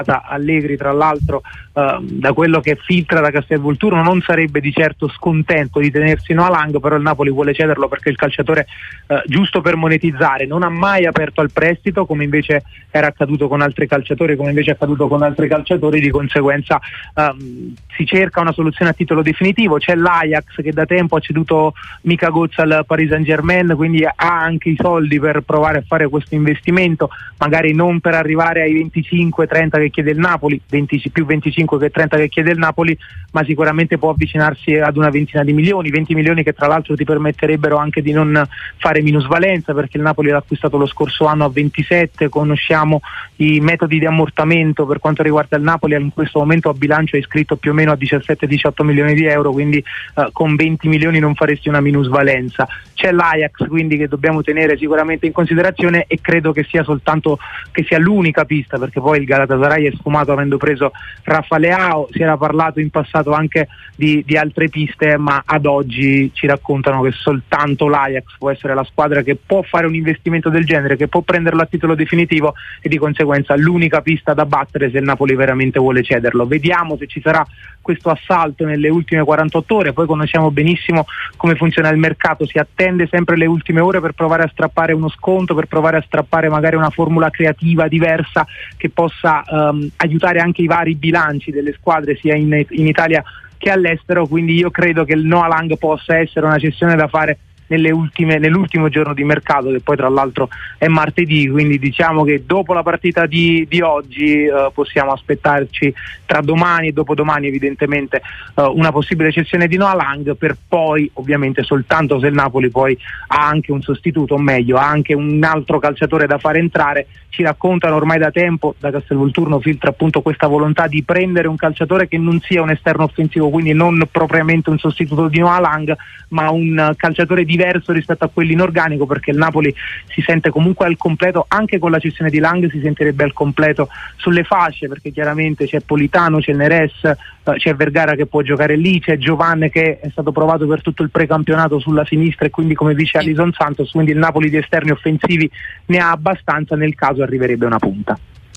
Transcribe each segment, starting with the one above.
Allegri, tra l'altro, da quello che filtra da Castelvolturno, non sarebbe di certo scontento di tenersi Noah Lang, però il Napoli vuole cederlo perché il calciatore, giusto per monetizzare, non ha mai aperto al prestito, come invece era accaduto con altri calciatori, di conseguenza si cerca una soluzione a titolo definitivo. C'è l'Ajax che da tempo ha ceduto Mika Götze al Paris Saint-Germain, quindi ha anche i soldi per provare a fare questo investimento, magari non per arrivare ai 25-30 che chiede il Napoli, più 25 che 30 che chiede il Napoli, ma sicuramente può avvicinarsi ad una ventina di milioni, 20 milioni che tra l'altro ti permetterebbero anche di non fare minusvalenza, perché il Napoli l'ha acquistato lo scorso anno a 27, conosciamo i metodi di ammortamento per quanto riguarda il Napoli, in questo momento a bilancio è iscritto più o meno a 17-18 milioni di euro, quindi con 20 milioni non faresti una minusvalenza. C'è l'Ajax quindi che dobbiamo tenere sicuramente in considerazione, e credo che sia l'unica pista, perché poi il Galatasaray è sfumato avendo preso Rafa Leao. Si era parlato in passato anche di altre piste, ma ad oggi ci raccontano che soltanto l'Ajax può essere la squadra che può fare un investimento del genere, che può prenderlo a titolo definitivo, e di conseguenza l'unica pista da battere se il Napoli veramente vuole cederlo. Vediamo se ci sarà questo assalto nelle ultime 48 ore, poi conosciamo benissimo come funziona il mercato, si attende sempre le ultime ore per provare a strappare uno sconto, per provare a strappare magari una formula creativa diversa che possa aiutare anche i vari bilanci delle squadre sia in Italia che all'estero, quindi io credo che il Noah Lang possa essere una cessione da fare nell'ultimo giorno di mercato, che poi tra l'altro è martedì, quindi diciamo che dopo la partita di oggi possiamo aspettarci tra domani e dopodomani evidentemente una possibile cessione di Noah Lang, per poi ovviamente soltanto se il Napoli poi ha anche un sostituto, o meglio ha anche un altro calciatore da fare entrare. Ci raccontano ormai da tempo, da Castelvolturno filtra appunto questa volontà di prendere un calciatore che non sia un esterno offensivo, quindi non propriamente un sostituto di Noah Lang, ma un calciatore diverso rispetto a quelli in organico, perché il Napoli si sente comunque al completo, anche con la cessione di Lang si sentirebbe al completo sulle fasce, perché chiaramente c'è Politano, c'è Neres, c'è Vergara che può giocare lì, c'è Giovanni che è stato provato per tutto il precampionato sulla sinistra e quindi come vice Alison Santos, quindi il Napoli di esterni offensivi ne ha abbastanza nel caso arriverebbe una punta.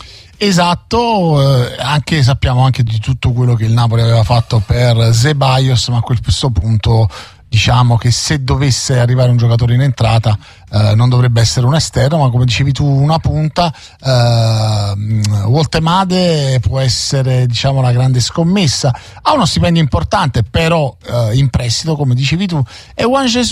Esatto, anche sappiamo anche di tutto quello che il Napoli aveva fatto per Ceballos, ma a questo punto diciamo che se dovesse arrivare un giocatore in entrata non dovrebbe essere un esterno, ma come dicevi tu una punta. Woltemade può essere diciamo la grande scommessa, ha uno stipendio importante però in prestito come dicevi tu, e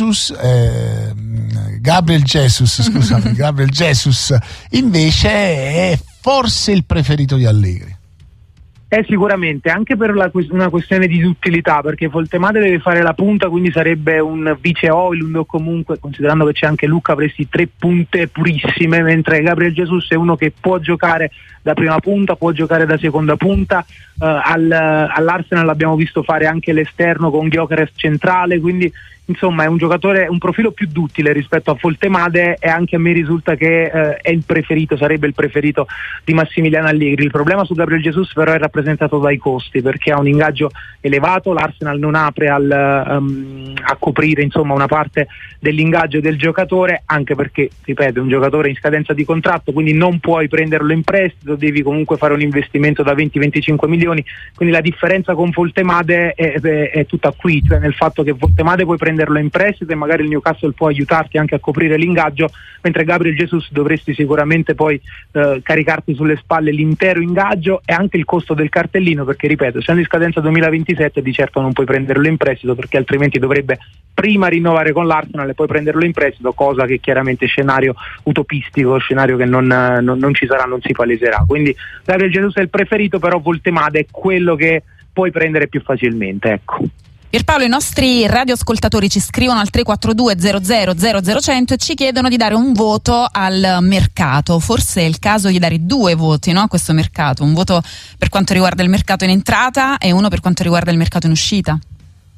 Gabriel Jesus invece è forse il preferito di Allegri. Sicuramente, anche per una questione di utilità, perché Woltemade deve fare la punta, quindi sarebbe un vice Højlund, o comunque, considerando che c'è anche Luca, avresti 3 punte purissime, mentre Gabriel Jesus è uno che può giocare da prima punta, può giocare da seconda punta. All'Arsenal l'abbiamo visto fare anche l'esterno con Gyökeres centrale, quindi insomma è un giocatore, un profilo più duttile rispetto a Woltemade, e anche a me risulta che sarebbe il preferito di Massimiliano Allegri. Il problema su Gabriel Jesus però è rappresentato dai costi, perché ha un ingaggio elevato, l'Arsenal non apre a coprire insomma una parte dell'ingaggio del giocatore, anche perché ripeto è un giocatore in scadenza di contratto, quindi non puoi prenderlo in prestito, devi comunque fare un investimento da 20-25 milioni, quindi la differenza con Woltemade è tutta qui, cioè nel fatto che Woltemade puoi prenderlo in prestito e magari il Newcastle può aiutarti anche a coprire l'ingaggio, mentre Gabriel Jesus dovresti sicuramente poi caricarti sulle spalle l'intero ingaggio e anche il costo del cartellino, perché ripeto, essendo in scadenza 2027 di certo non puoi prenderlo in prestito, perché altrimenti dovrebbe prima rinnovare con l'Arsenal e poi prenderlo in prestito, cosa che chiaramente è scenario utopistico, scenario che non ci sarà, non si paleserà. Quindi Gabriel Jesus è il preferito, però Woltemade è quello che puoi prendere più facilmente, ecco. Pierpaolo, i nostri radioascoltatori ci scrivono al 342 00 e ci chiedono di dare un voto al mercato. Forse è il caso di dare 2 voti, no, a questo mercato, un voto per quanto riguarda il mercato in entrata e uno per quanto riguarda il mercato in uscita.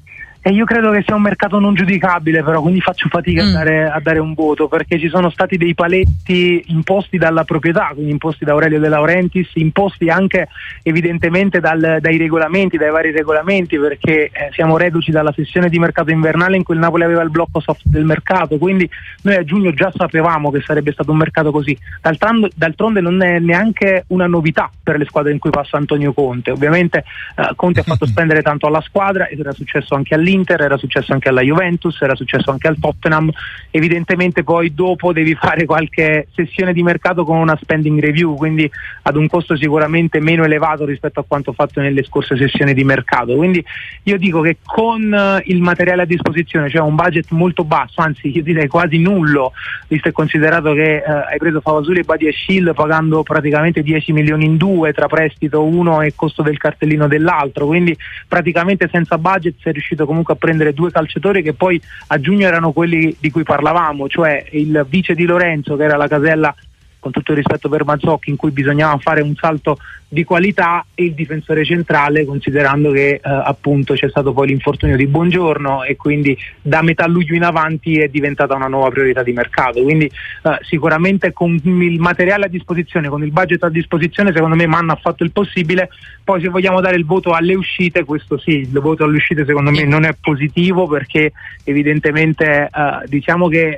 E io credo che sia un mercato non giudicabile, però, quindi faccio fatica a dare un voto, perché ci sono stati dei paletti imposti dalla proprietà, quindi imposti da Aurelio De Laurentiis, imposti anche evidentemente dai regolamenti, dai vari regolamenti, perché siamo reduci dalla sessione di mercato invernale in cui il Napoli aveva il blocco soft del mercato, quindi noi a giugno già sapevamo che sarebbe stato un mercato così. D'altronde non è neanche una novità per le squadre in cui passa Antonio Conte. Ovviamente Conte ha fatto spendere tanto alla squadra, ed era successo anche all'Inter, era successo anche alla Juventus, era successo anche al Tottenham. Evidentemente poi dopo devi fare qualche sessione di mercato con una spending review, quindi ad un costo sicuramente meno elevato rispetto a quanto fatto nelle scorse sessioni di mercato. Quindi io dico che con il materiale a disposizione, cioè un budget molto basso, anzi io direi quasi nullo, visto e considerato che hai preso Favasoli e Badiashile pagando praticamente 10 milioni in due tra prestito uno e costo del cartellino dell'altro, quindi praticamente senza budget sei riuscito comunque a prendere due calciatori che poi a giugno erano quelli di cui parlavamo, cioè il vice di Lorenzo, che era la casella, con tutto il rispetto per Mazzocchi, in cui bisognava fare un salto di qualità, e il difensore centrale, considerando che appunto c'è stato poi l'infortunio di Buongiorno e quindi da metà luglio in avanti è diventata una nuova priorità di mercato. Quindi sicuramente con il materiale a disposizione, con il budget a disposizione, secondo me Manna ha fatto il possibile. Poi se vogliamo dare il voto alle uscite, questo sì, il voto alle uscite secondo me non è positivo, perché evidentemente diciamo che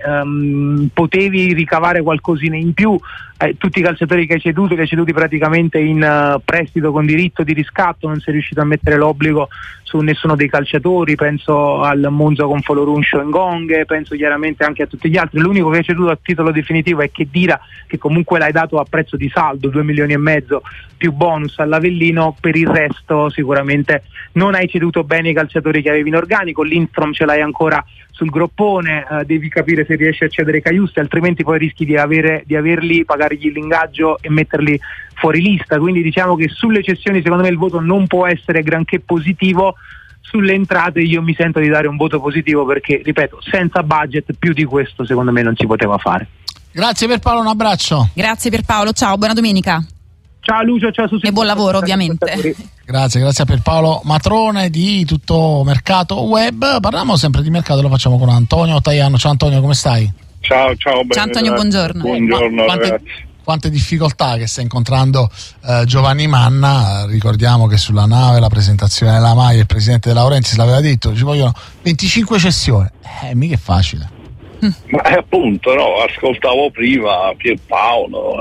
potevi ricavare qualcosina in più. Tutti i calciatori che hai ceduti praticamente in prestito con diritto di riscatto, non sei riuscito a mettere l'obbligo su nessuno dei calciatori, penso al Monza con Foloruncio e Ngonghe, penso chiaramente anche a tutti gli altri. L'unico che hai ceduto a titolo definitivo è Khedira, che comunque l'hai dato a prezzo di saldo, 2 milioni e mezzo più bonus all'Avellino. Per il resto sicuramente non hai ceduto bene i calciatori che avevi in organico. Lindstrom ce l'hai ancora sul groppone, devi capire se riesci a cedere Caiuste, altrimenti poi rischi di averli, pagargli l'ingaggio e metterli fuori lista. Quindi diciamo che sulle cessioni secondo me il voto non può essere granché positivo. Sulle entrate io mi sento di dare un voto positivo, perché ripeto, senza budget più di questo secondo me non si poteva fare. Grazie Pierpaolo, un abbraccio. Grazie Pierpaolo, ciao, buona domenica. Ciao Lucio, ciao Susi. E buon lavoro ovviamente. Grazie a Pierpaolo Matrone di Tutto Mercato Web. Parliamo sempre di mercato, lo facciamo con Antonio Tajano. Ciao Antonio, come stai? Ciao Ciao Antonio, buongiorno. Buongiorno quante difficoltà che sta incontrando Giovanni Manna. Ricordiamo che sulla nave, la presentazione della maglia, il presidente De Laurentiis l'aveva detto, ci vogliono 25 cessioni. Mica è facile. Ma appunto, no, ascoltavo prima Pierpaolo.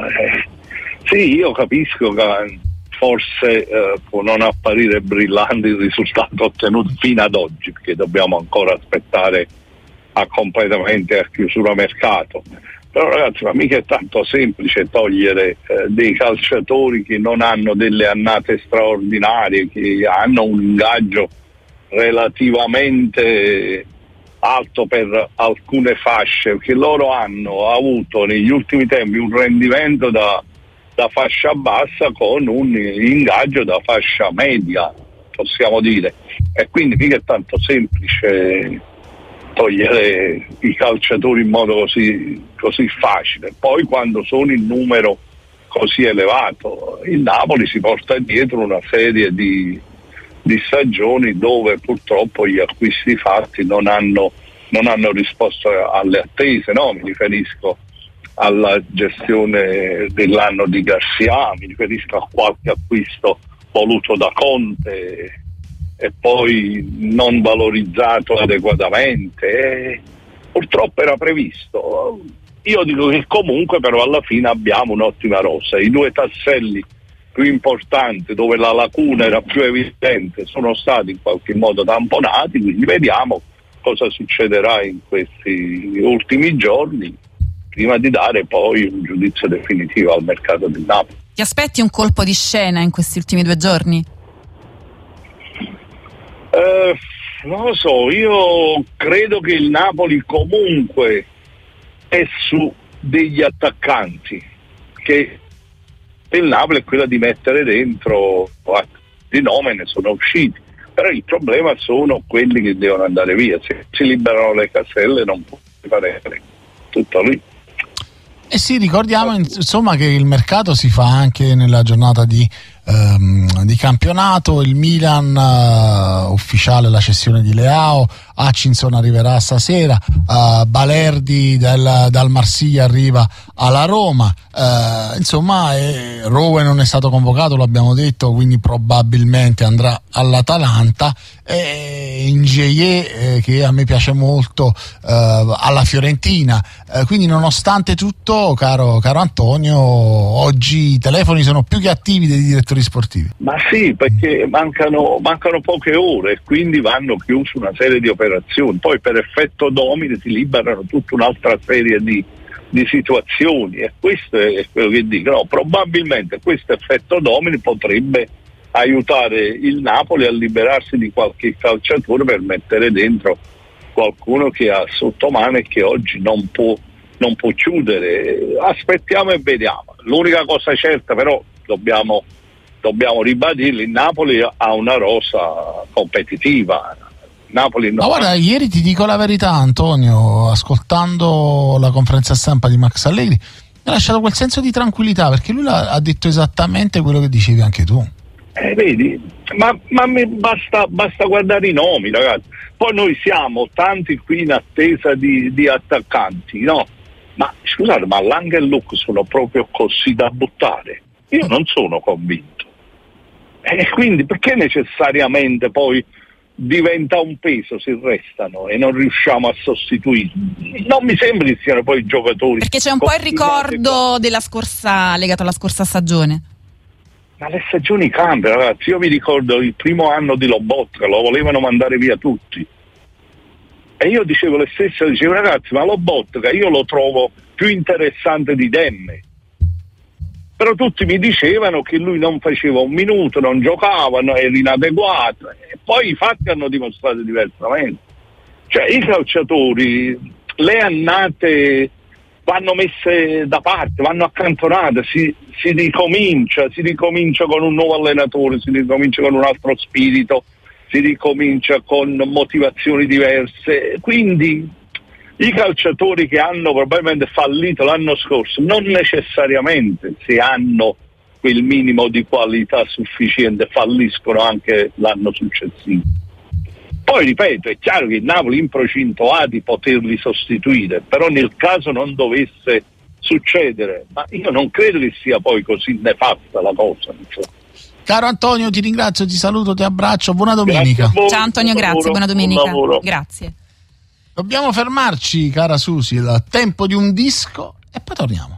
Sì, io capisco che forse può non apparire brillante il risultato ottenuto fino ad oggi, perché dobbiamo ancora aspettare completamente a chiusura mercato. Però ragazzi, ma mica è tanto semplice togliere dei calciatori che non hanno delle annate straordinarie, che hanno un ingaggio relativamente alto per alcune fasce, che loro hanno avuto negli ultimi tempi un rendimento da fascia bassa con un ingaggio da fascia media, possiamo dire, e quindi mica è tanto semplice togliere i calciatori in modo così facile. Poi quando sono in numero così elevato, il Napoli si porta dietro una serie di stagioni dove purtroppo gli acquisti fatti non hanno risposto alle attese, no? Mi riferisco alla gestione dell'anno di Garcia, mi riferisco a qualche acquisto voluto da Conte e poi non valorizzato adeguatamente. Purtroppo era previsto. Io dico che comunque però alla fine abbiamo un'ottima rosa. I due tasselli più importanti, dove la lacuna era più evidente, sono stati in qualche modo tamponati, quindi vediamo cosa succederà in questi ultimi giorni prima di dare poi un giudizio definitivo al mercato del Napoli. Ti aspetti un colpo di scena in questi ultimi 2 giorni? Non lo so, io credo che il Napoli comunque è su degli attaccanti, che il Napoli è quella di mettere dentro, di nome ne sono usciti, però il problema sono quelli che devono andare via. Se si liberano le caselle non può fare tutto lì. Sì, ricordiamo insomma che il mercato si fa anche nella giornata di di campionato. Il Milan ufficiale la cessione di Leao, Hutchinson arriverà stasera, Balerdi dal Marsiglia arriva alla Roma, insomma Rowe non è stato convocato, l'abbiamo detto, quindi probabilmente andrà all'Atalanta, e N'Jie, che a me piace molto, alla Fiorentina. Quindi nonostante tutto, caro Antonio, oggi i telefoni sono più che attivi dei direttori sportivi. Ma sì, perché mancano poche ore, quindi vanno chiuse una serie di operazioni, poi per effetto domino si liberano tutta un'altra serie di situazioni, e questo è quello che dico. No, probabilmente questo effetto domino potrebbe aiutare il Napoli a liberarsi di qualche calciatore per mettere dentro qualcuno che ha sotto mano e che oggi non può chiudere. Aspettiamo e vediamo. L'unica cosa certa però dobbiamo ribadirlo: il Napoli ha una rosa competitiva. Napoli Ma guarda, ieri ti dico la verità, Antonio, ascoltando la conferenza stampa di Max Allegri, mi ha lasciato quel senso di tranquillità, perché lui ha detto esattamente quello che dicevi anche tu. Vedi, ma basta guardare i nomi, ragazzi. Poi noi siamo tanti qui in attesa di attaccanti, no? Ma scusate, ma Lang e Luke sono proprio così da buttare? Io non sono convinto. E quindi perché necessariamente poi diventa un peso se restano e non riusciamo a sostituirli? Non mi sembra che siano poi giocatori. Perché c'è un po' il ricordo della scorsa, legato alla scorsa stagione. Ma le stagioni cambiano, ragazzi. Io mi ricordo il primo anno di Lobotka, lo volevano mandare via tutti. E io dicevo ragazzi, ma Lobotka io lo trovo più interessante di Demme. Però tutti mi dicevano che lui non faceva un minuto, non giocava, era inadeguato, e poi i fatti hanno dimostrato diversamente. Cioè i calciatori, le annate vanno messe da parte, vanno accantonate, si ricomincia con un nuovo allenatore, si ricomincia con un altro spirito, si ricomincia con motivazioni diverse. Quindi i calciatori che hanno probabilmente fallito l'anno scorso non necessariamente, se hanno quel minimo di qualità sufficiente, falliscono anche l'anno successivo. Poi ripeto, è chiaro che il Napoli in procinto ha di poterli sostituire, però nel caso non dovesse succedere, ma io non credo che sia poi così nefasta la cosa. Caro Antonio, ti ringrazio, ti saluto, ti abbraccio, buona domenica. Ciao Antonio, grazie, buona domenica. Grazie. Dobbiamo fermarci, cara Susi, il tempo di un disco e poi torniamo.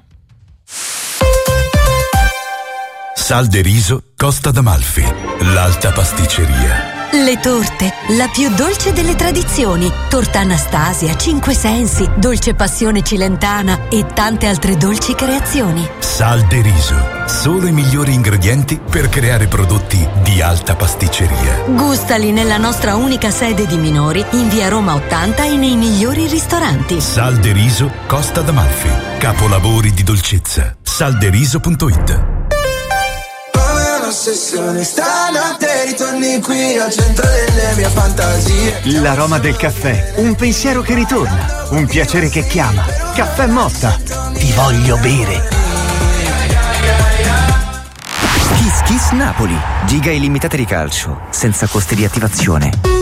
Sal de riso Costa d'Amalfi, l'alta pasticceria. Le torte, la più dolce delle tradizioni. Torta Anastasia, Cinque Sensi, Dolce Passione Cilentana e tante altre dolci creazioni. Sal de riso, solo i migliori ingredienti per creare prodotti di alta pasticceria. Gustali nella nostra unica sede di Minori, in via Roma 80 e nei migliori ristoranti. Sal de riso Costa d'Amalfi, capolavori di dolcezza. Salderiso.it. Stanotte ritorni qui al centro delle mie fantasie. L'aroma del caffè, un pensiero che ritorna, un piacere che chiama. Caffè Motta, ti voglio bere. Kiss Kiss Napoli, giga illimitate di calcio, senza costi di attivazione.